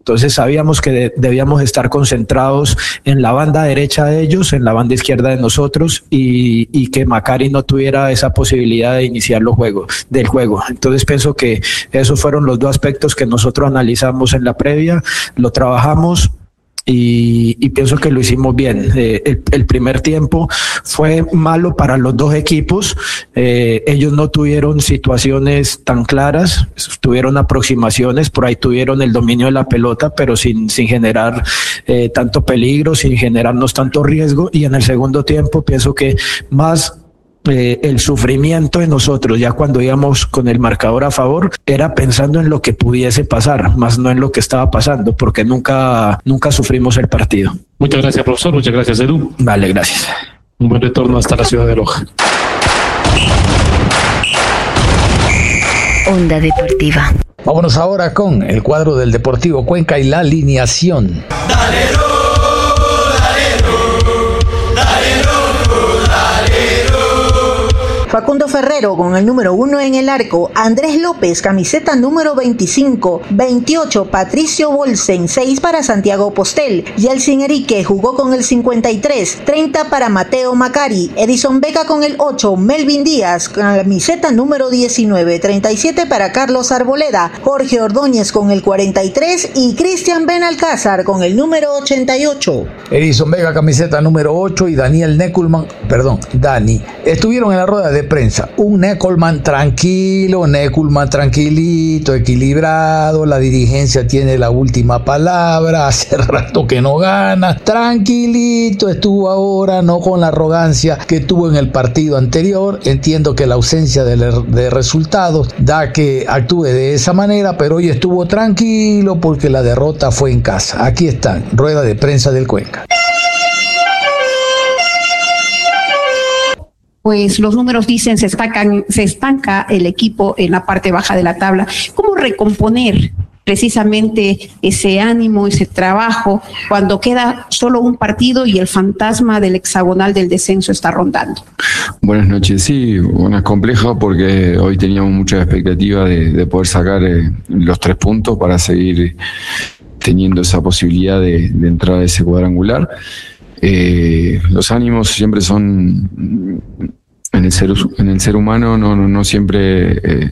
Entonces sabíamos que debíamos estar concentrados en la banda derecha de ellos, en la banda izquierda de nosotros, y que Macari no tuviera esa posibilidad de iniciar del juego. Entonces pienso que esos fueron los dos aspectos que nosotros analizamos en la previa, lo trabajamos y pienso que lo hicimos bien. El primer tiempo fue malo para los dos equipos. Ellos no tuvieron situaciones tan claras, tuvieron aproximaciones, por ahí tuvieron el dominio de la pelota, pero sin generar tanto peligro, sin generarnos tanto riesgo. Y en el segundo tiempo pienso que más el sufrimiento de nosotros, ya cuando íbamos con el marcador a favor, era pensando en lo que pudiese pasar, más no en lo que estaba pasando, porque nunca sufrimos el partido. Muchas gracias, profesor. Muchas gracias, Edu. Vale, gracias. Un buen retorno hasta la ciudad de Loja. Onda Deportiva. Vámonos ahora con el cuadro del Deportivo Cuenca y la alineación. Facundo Ferrero con el número 1 en el arco, Andrés López, camiseta número 25, 28, Patricio Bolsen, 6 para Santiago Postel, Yeltsin Erique jugó con el 53, 30 para Mateo Macari, Edison Vega con el 8, Melvin Díaz, camiseta número 19, 37 para Carlos Arboleda, Jorge Ordóñez con el 43 y Cristian Benalcázar con el número 88. Edison Vega, camiseta número 8 y Dani estuvieron en la rueda de prensa. Un Neckelman tranquilo, Neckelman tranquilito, equilibrado, la dirigencia tiene la última palabra, hace rato que no gana, tranquilito estuvo ahora, no con la arrogancia que tuvo en el partido anterior. Entiendo que la ausencia de resultados da que actúe de esa manera, pero hoy estuvo tranquilo porque la derrota fue en casa. Aquí están, rueda de prensa del Cuenca. Pues los números dicen se estanca el equipo en la parte baja de la tabla. ¿Cómo recomponer precisamente ese ánimo, ese trabajo, cuando queda solo un partido y el fantasma del hexagonal del descenso está rondando? Buenas noches. Sí, es complejo porque hoy teníamos mucha expectativa de poder sacar los 3 puntos para seguir teniendo esa posibilidad de entrar a ese cuadrangular. Los ánimos siempre son en el ser humano, no siempre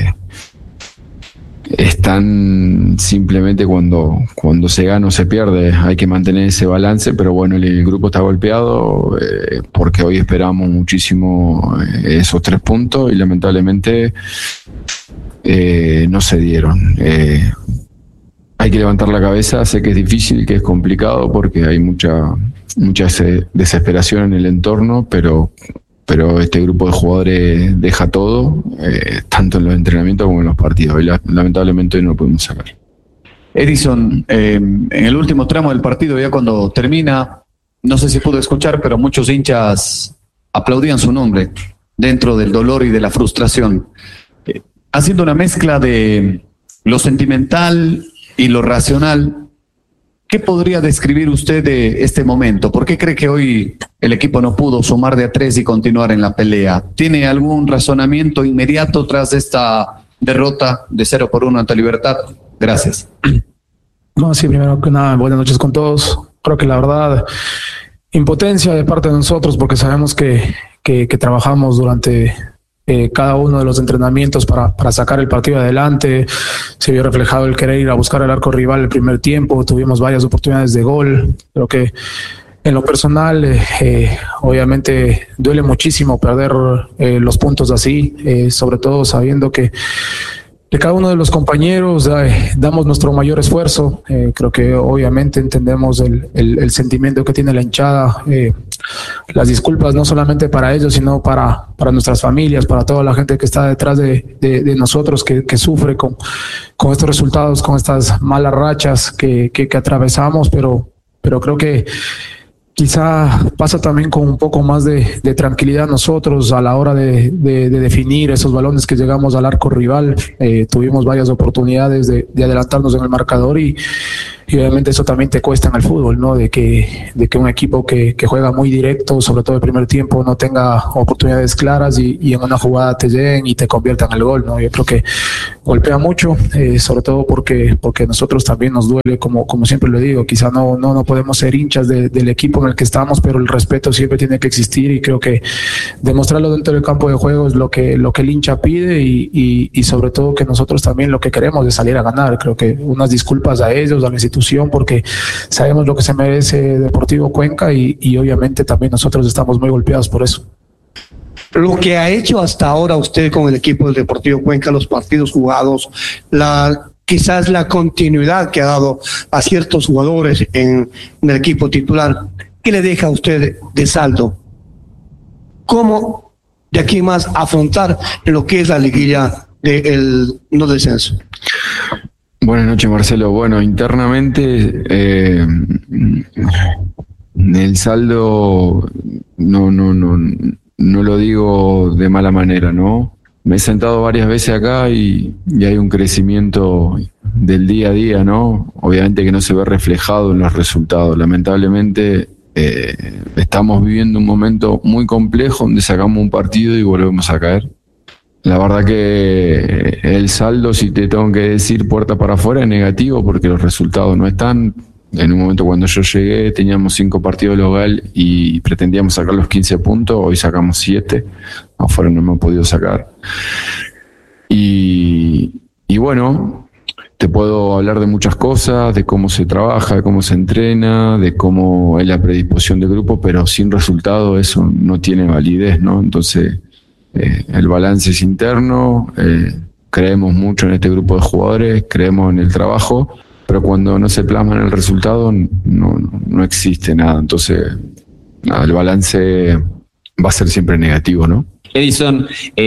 están simplemente cuando se gana o se pierde. Hay que mantener ese balance, pero bueno, el grupo está golpeado porque hoy esperamos muchísimo esos 3 puntos y lamentablemente no se dieron. Hay que levantar la cabeza, sé que es difícil, que es complicado porque hay mucha desesperación en el entorno, pero este grupo de jugadores deja todo, tanto en los entrenamientos como en los partidos, y lamentablemente hoy no lo pudimos sacar. Edison, en el último tramo del partido, ya cuando termina, no sé si pudo escuchar, pero muchos hinchas aplaudían su nombre dentro del dolor y de la frustración, haciendo una mezcla de lo sentimental y lo racional. ¿Qué podría describir usted de este momento? ¿Por qué cree que hoy el equipo no pudo sumar de a 3 y continuar en la pelea? ¿Tiene algún razonamiento inmediato tras esta derrota de 0-1 ante Libertad? Gracias. No, sí, primero que nada, buenas noches con todos. Creo que la verdad, impotencia de parte de nosotros, porque sabemos que trabajamos durante cada uno de los entrenamientos para sacar el partido adelante. Se vio reflejado el querer ir a buscar el arco rival el primer tiempo, tuvimos varias oportunidades de gol. Creo que en lo personal obviamente duele muchísimo perder los puntos así, sobre todo sabiendo que cada uno de los compañeros damos nuestro mayor esfuerzo. Creo que obviamente entendemos el sentimiento que tiene la hinchada, las disculpas no solamente para ellos, sino para nuestras familias, para toda la gente que está detrás de nosotros, que sufre con estos resultados, con estas malas rachas que atravesamos, pero creo que quizá pasa también con un poco más de tranquilidad nosotros a la hora de definir esos balones que llegamos al arco rival. Tuvimos varias oportunidades de adelantarnos en el marcador y y obviamente eso también te cuesta en el fútbol, ¿no? De que un equipo que juega muy directo, sobre todo el primer tiempo, no tenga oportunidades claras y en una jugada te lleguen y te conviertan en el gol, ¿no? Yo creo que golpea mucho, sobre todo porque nosotros también nos duele, como siempre lo digo, quizá no podemos ser hinchas del equipo en el que estamos, pero el respeto siempre tiene que existir y creo que demostrarlo dentro del campo de juego es lo que el hincha pide y sobre todo que nosotros también lo que queremos es salir a ganar. Creo que unas disculpas a ellos, a la institución, porque sabemos lo que se merece Deportivo Cuenca y obviamente también nosotros estamos muy golpeados por eso. Lo que ha hecho hasta ahora usted con el equipo del Deportivo Cuenca, los partidos jugados, quizás la continuidad que ha dado a ciertos jugadores en el equipo titular, ¿qué le deja a usted de saldo? ¿Cómo de aquí más afrontar lo que es la liguilla del no descenso? Buenas noches, Marcelo. Bueno, internamente el saldo no lo digo de mala manera, ¿no? Me he sentado varias veces acá y hay un crecimiento del día a día, ¿no? Obviamente que no se ve reflejado en los resultados. Lamentablemente estamos viviendo un momento muy complejo donde sacamos un partido y volvemos a caer. La verdad que el saldo, si te tengo que decir puerta para afuera, es negativo porque los resultados no están. En un momento cuando yo llegué teníamos 5 partidos local y pretendíamos sacar los 15 puntos, hoy sacamos 7, afuera no hemos podido sacar. Y bueno, te puedo hablar de muchas cosas, de cómo se trabaja, de cómo se entrena, de cómo es la predisposición del grupo, pero sin resultado eso no tiene validez, ¿no? Entonces el balance es interno, creemos mucho en este grupo de jugadores, creemos en el trabajo, pero cuando no se plasma en el resultado no existe nada. Entonces el balance va a ser siempre negativo, ¿no? Edison,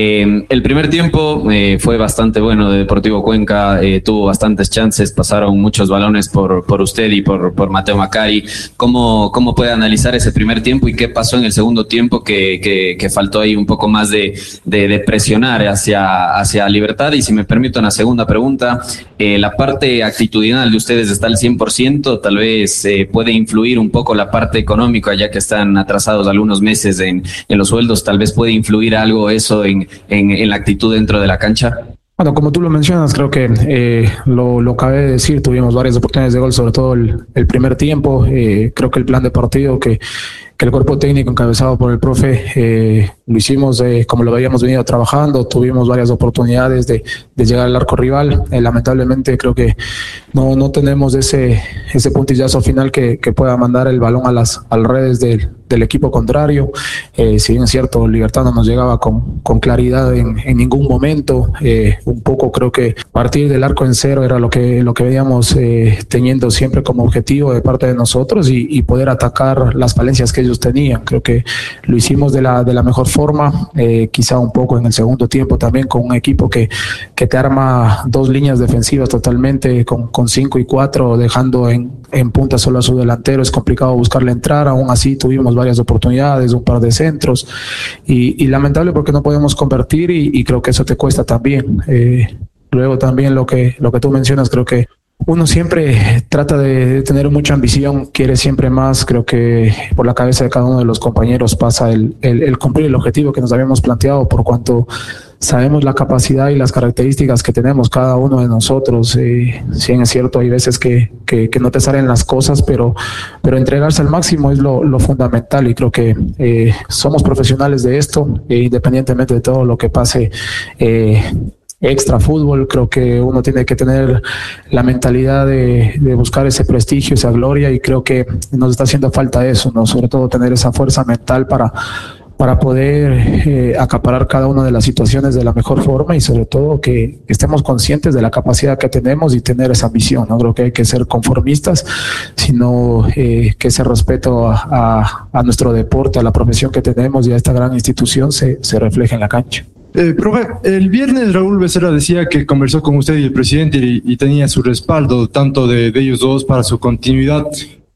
el primer tiempo fue bastante bueno de Deportivo Cuenca, tuvo bastantes chances, pasaron muchos balones por usted y por Mateo Macari. ¿Cómo puede analizar ese primer tiempo y qué pasó en el segundo tiempo que faltó ahí un poco más de presionar hacia Libertad? Y si me permite una segunda pregunta, la parte actitudinal de ustedes está al 100%, tal vez puede influir un poco la parte económica, ya que están atrasados algunos meses en los sueldos, tal vez puede influir algo eso en la actitud dentro de la cancha. Bueno, como tú lo mencionas, creo que lo acabé de decir, tuvimos varias oportunidades de gol, sobre todo el primer tiempo. Creo que el plan de partido que el cuerpo técnico encabezado por el profe lo hicimos como lo habíamos venido trabajando, tuvimos varias oportunidades de llegar al arco rival. Lamentablemente creo que no tenemos ese puntillazo final que pueda mandar el balón a las redes del equipo contrario. Si bien es cierto, Libertad no nos llegaba con claridad en ningún momento. Un poco creo que partir del arco en cero era lo que veníamos teniendo siempre como objetivo de parte de nosotros y poder atacar las falencias que ellos tenían. Creo que lo hicimos de la mejor forma, quizá un poco en el segundo tiempo también con un equipo que te arma 2 líneas defensivas totalmente con 5 y 4, dejando en punta solo a su delantero. Es complicado buscarle entrar, aún así tuvimos varias oportunidades, un par de centros y lamentable porque no podemos convertir y creo que eso te cuesta también. Luego también lo que tú mencionas, creo que uno siempre trata de tener mucha ambición, quiere siempre más. Creo que por la cabeza de cada uno de los compañeros pasa el cumplir el objetivo que nos habíamos planteado, por cuanto sabemos la capacidad y las características que tenemos cada uno de nosotros. Si bien es cierto, hay veces que no te salen las cosas, pero entregarse al máximo es lo fundamental y creo que somos profesionales de esto, independientemente de todo lo que pase extra fútbol. Creo que uno tiene que tener la mentalidad de buscar ese prestigio, esa gloria, y creo que nos está haciendo falta eso, ¿no? Sobre todo tener esa fuerza mental para poder acaparar cada una de las situaciones de la mejor forma y sobre todo que estemos conscientes de la capacidad que tenemos y tener esa ambición. No creo que hay que ser conformistas, sino que ese respeto a nuestro deporte, a la profesión que tenemos y a esta gran institución se refleje en la cancha. Profe, el viernes Raúl Becerra decía que conversó con usted y el presidente y tenía su respaldo, tanto de ellos dos, para su continuidad.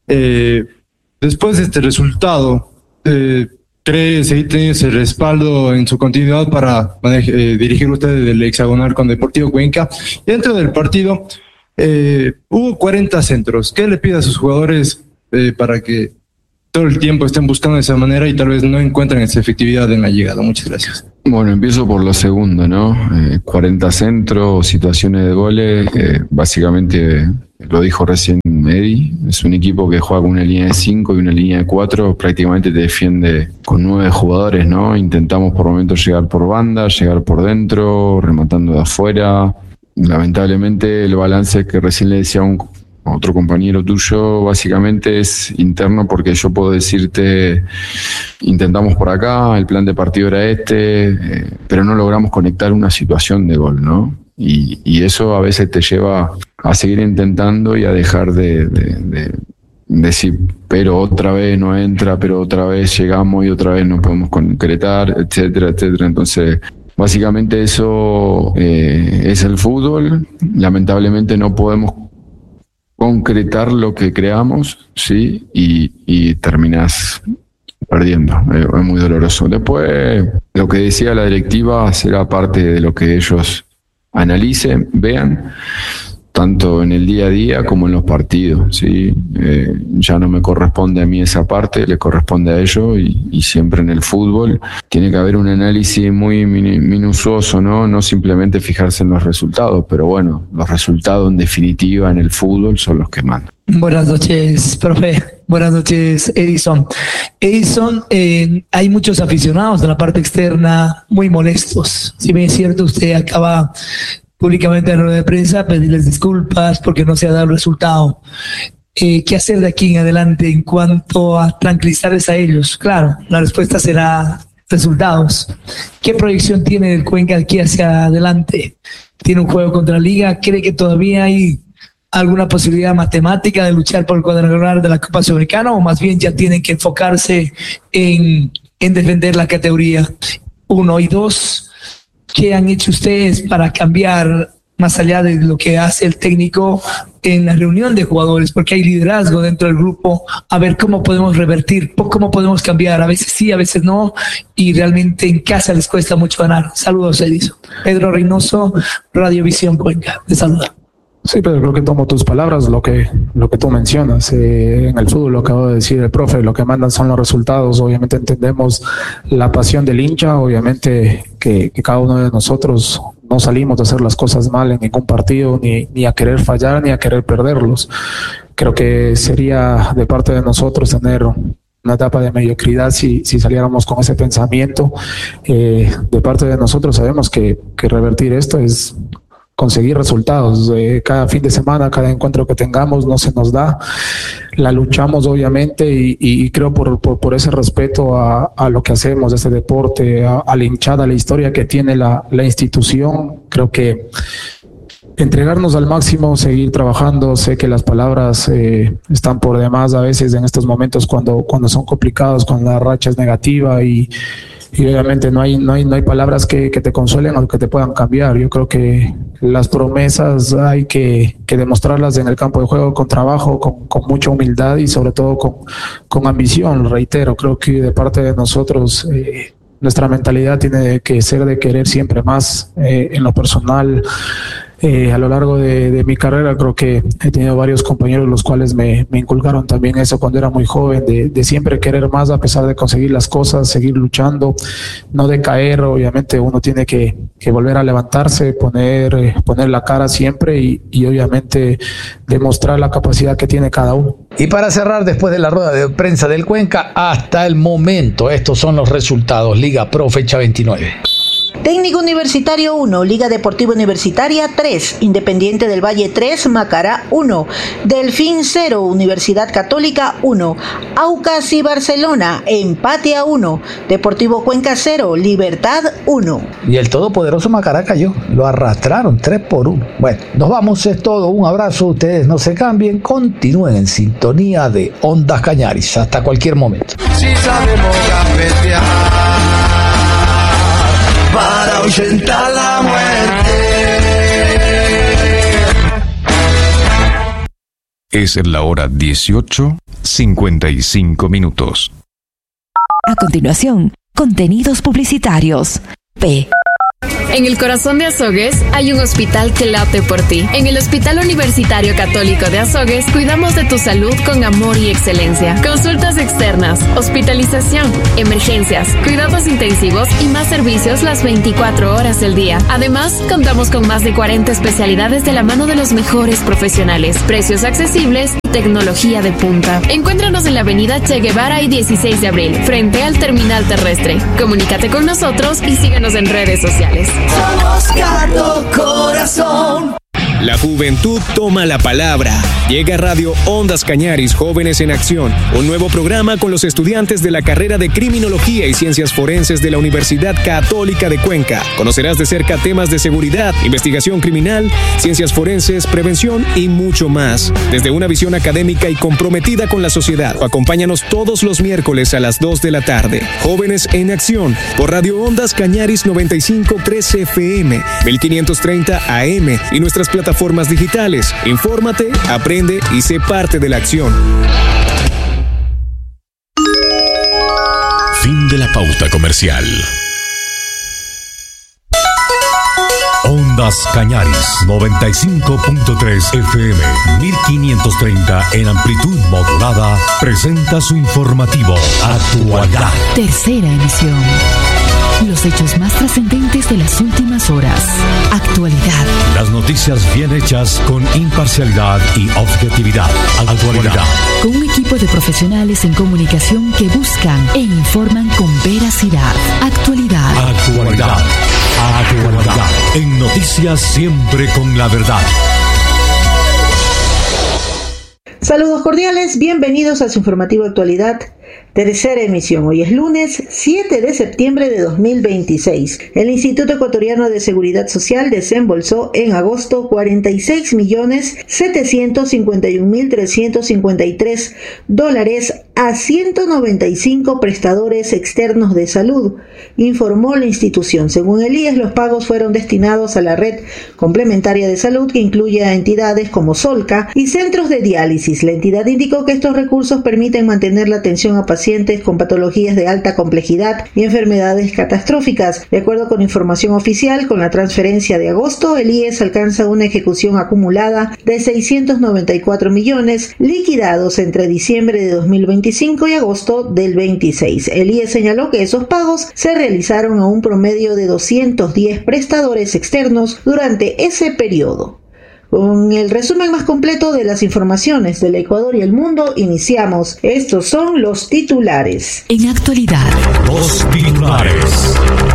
Después de este resultado, ¿cree seguir teniendo ese respaldo en su continuidad para dirigir usted del hexagonal con Deportivo Cuenca? Dentro del partido, Hubo 40 centros. ¿Qué le pide a sus jugadores para que todo el tiempo estén buscando de esa manera y tal vez no encuentren esa efectividad en la llegada? Muchas gracias. Bueno, empiezo por lo segundo, ¿no? 40 centros, situaciones de goles, básicamente lo dijo recién Eddie, es un equipo que juega con una línea de 5 y una línea de 4, prácticamente te defiende con 9 jugadores, ¿no? Intentamos por momentos llegar por banda, llegar por dentro, rematando de afuera. Lamentablemente el balance que recién le decía a otro compañero tuyo básicamente es interno, porque yo puedo decirte intentamos por acá, el plan de partido era pero no logramos conectar una situación de gol, ¿no? Y eso a veces te lleva a seguir intentando y a dejar de decir, pero otra vez no entra, pero otra vez llegamos y otra vez no podemos concretar, etcétera, etcétera. Entonces, básicamente eso es el fútbol. Lamentablemente no podemos concretar lo que creamos, ¿sí? Y terminás perdiendo. Es muy doloroso. Después, lo que decía la directiva será parte de lo que ellos analicen, vean, tanto en el día a día como en los partidos, ¿sí? Ya no me corresponde a mí esa parte, le corresponde a ellos, y siempre en el fútbol tiene que haber un análisis muy minucioso, ¿no? No simplemente fijarse en los resultados, pero bueno, los resultados en definitiva en el fútbol son los que mandan. Buenas noches, profe. Buenas noches, Edison. Edison, hay muchos aficionados de la parte externa muy molestos. Si bien es cierto, usted acaba públicamente en la rueda de prensa pedirles disculpas porque no se ha dado el resultado. ¿Qué hacer de aquí en adelante en cuanto a tranquilizarles a ellos? Claro, la respuesta será resultados. ¿Qué proyección tiene el Cuenca de aquí hacia adelante? ¿Tiene un juego contra la Liga? ¿Cree que todavía hay alguna posibilidad matemática de luchar por el cuadrangular de la Copa Sudamericana, o más bien ya tienen que enfocarse en defender la categoría 1 y 2? ¿Qué han hecho ustedes para cambiar, más allá de lo que hace el técnico en la reunión de jugadores? Porque hay liderazgo dentro del grupo. A ver cómo podemos revertir, cómo podemos cambiar. A veces sí, a veces no. Y realmente en casa les cuesta mucho ganar. Saludos, Edison. Pedro Reynoso, Radiovisión Cuenca. Te saluda. Sí, pero creo que tomo tus palabras, lo que tú mencionas. En el fútbol, lo acabo de decir el profe, lo que mandan son los resultados. Obviamente entendemos la pasión del hincha, obviamente que cada uno de nosotros no salimos de hacer las cosas mal en ningún partido, ni a querer fallar, ni a querer perderlos. Creo que sería de parte de nosotros tener una etapa de mediocridad si saliéramos con ese pensamiento. De parte de nosotros sabemos que revertir esto es conseguir resultados. Cada fin de semana, cada encuentro que tengamos no se nos da, la luchamos obviamente, y creo por ese respeto a lo que hacemos, a este deporte, a la hinchada, a la historia que tiene la institución. Creo que entregarnos al máximo, seguir trabajando. Sé que las palabras están por demás a veces en estos momentos cuando son complicados, cuando la racha es negativa, y obviamente no hay palabras que te consuelen o que te puedan cambiar. Yo creo que las promesas hay que demostrarlas en el campo de juego, con trabajo, con mucha humildad y sobre todo con ambición. Reitero, creo que de parte de nosotros nuestra mentalidad tiene que ser de querer siempre más. En lo personal, a lo largo de mi carrera, creo que he tenido varios compañeros los cuales me inculcaron también eso cuando era muy joven, de siempre querer más a pesar de conseguir las cosas, seguir luchando, no decaer. Obviamente uno tiene que volver a levantarse, poner la cara siempre y obviamente demostrar la capacidad que tiene cada uno. Y para cerrar, después de la rueda de prensa del Cuenca, hasta el momento, estos son los resultados. Liga Pro, fecha 29. Técnico Universitario 1, Liga Deportiva Universitaria 3, Independiente del Valle 3, Macará 1, Delfín 0, Universidad Católica 1, Aucas y Barcelona, empate a 1, Deportivo Cuenca 0, Libertad 1. Y el todopoderoso Macará cayó, lo arrastraron 3-1. Bueno, nos vamos, es todo, un abrazo, ustedes no se cambien, continúen en sintonía de Ondas Cañaris, hasta cualquier momento. Si sabemos cafetear para ahuyentar la muerte. Es la hora 18:55. A continuación, contenidos publicitarios. P. En el corazón de Azogues hay un hospital que late por ti. En el Hospital Universitario Católico de Azogues cuidamos de tu salud con amor y excelencia. Consultas externas, hospitalización, emergencias, cuidados intensivos y más servicios las 24 horas del día. Además, contamos con más de 40 especialidades de la mano de los mejores profesionales, precios accesibles y tecnología de punta. Encuéntranos en la avenida Che Guevara y 16 de abril, frente al terminal terrestre. Comunícate con nosotros y síguenos en redes sociales. Somos Cardo Corazón. La juventud toma la palabra. Llega Radio Ondas Cañaris Jóvenes en Acción, un nuevo programa con los estudiantes de la carrera de Criminología y Ciencias Forenses de la Universidad Católica de Cuenca. Conocerás de cerca temas de seguridad, investigación criminal, ciencias forenses, prevención y mucho más. Desde una visión académica y comprometida con la sociedad. Acompáñanos todos los miércoles a las 2 de la tarde. Jóvenes en Acción, por Radio Ondas Cañaris 95.3 FM, 1530 AM y nuestras plataformas digitales. Infórmate, aprende y sé parte de la acción. Fin de la pauta comercial. Ondas Cañaris 95.3 FM 1530 en amplitud modulada presenta su informativo Actualidad. Tercera emisión. Los hechos más trascendentes de las últimas horas. Actualidad. Las noticias bien hechas con imparcialidad y objetividad. Actualidad. Con un equipo de profesionales en comunicación que buscan e informan con veracidad. Actualidad. Actualidad. Actualidad. En noticias siempre con la verdad. Saludos cordiales, bienvenidos a su informativo Actualidad, tercera emisión. Hoy es lunes 7 de septiembre de 2026. El Instituto Ecuatoriano de Seguridad Social desembolsó en agosto $46.751.353 a 195 prestadores externos de salud, informó la institución. Según el IES, los pagos fueron destinados a la red complementaria de salud, que incluye a entidades como Solca y centros de diálisis. La entidad indicó que estos recursos permiten mantener la atención a pacientes con patologías de alta complejidad y enfermedades catastróficas. De acuerdo con información oficial, con la transferencia de agosto, el IES alcanza una ejecución acumulada de 694 millones, liquidados entre diciembre de 2025 y agosto del 26. El IES señaló que esos pagos se realizaron a un promedio de 210 prestadores externos durante ese periodo. Con el resumen más completo de las informaciones del Ecuador y el mundo, iniciamos. Estos son los titulares. En actualidad. Los titulares.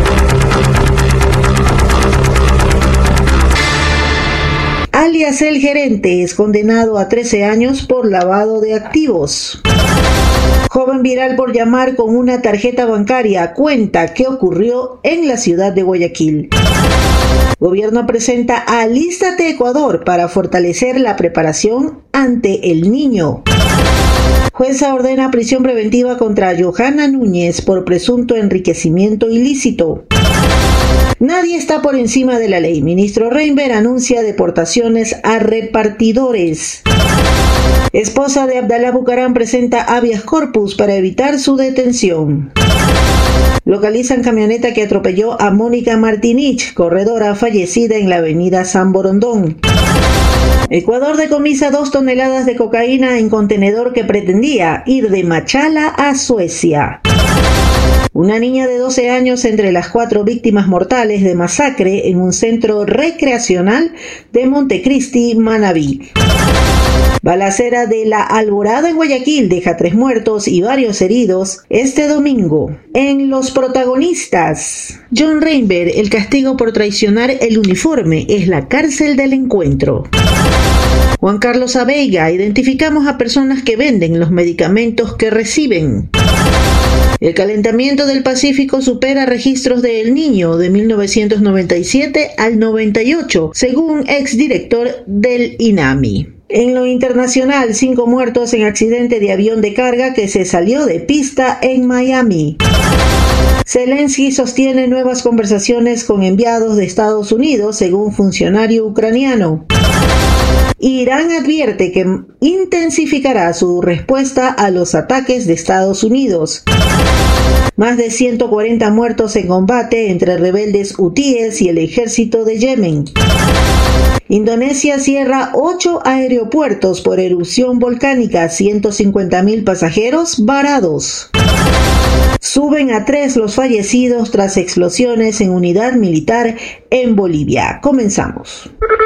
Alias El Gerente es condenado a 13 años por lavado de activos. Joven viral por llamar con una tarjeta bancaria cuenta qué ocurrió en la ciudad de Guayaquil. Gobierno presenta Alístate Ecuador para fortalecer la preparación ante el niño. Jueza ordena prisión preventiva contra Johanna Núñez por presunto enriquecimiento ilícito. Nadie está por encima de la ley. Ministro Reinber anuncia deportaciones a repartidores. Esposa de Abdalá Bucaram presenta habeas corpus para evitar su detención. Localizan camioneta que atropelló a Mónica Martinich, corredora fallecida en la avenida San Borondón. Ecuador decomisa 2 toneladas de cocaína en contenedor que pretendía ir de Machala a Suecia. Una niña de 12 años entre las 4 víctimas mortales de masacre en un centro recreacional de Montecristi, Manabí. Balacera de La Alborada en Guayaquil deja 3 muertos y varios heridos este domingo. En los protagonistas, John Reinber, el castigo por traicionar el uniforme es la cárcel del encuentro. Juan Carlos Abeiga, identificamos a personas que venden los medicamentos que reciben. El calentamiento del Pacífico supera registros de El Niño de 1997 al 98, según exdirector del INAMI. En lo internacional, 5 muertos en accidente de avión de carga que se salió de pista en Miami. Zelensky sostiene nuevas conversaciones con enviados de Estados Unidos, según funcionario ucraniano. Irán advierte que intensificará su respuesta a los ataques de Estados Unidos. Más de 140 muertos en combate entre rebeldes hutíes y el ejército de Yemen. Indonesia cierra 8 aeropuertos por erupción volcánica, 150.000 pasajeros varados. Suben a 3 los fallecidos tras explosiones en unidad militar en Bolivia. Comenzamos.